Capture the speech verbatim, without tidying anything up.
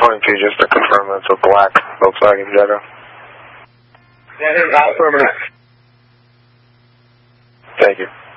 calling to just to confirm that's a black Volkswagen Jetta. That is affirmative. Thank you.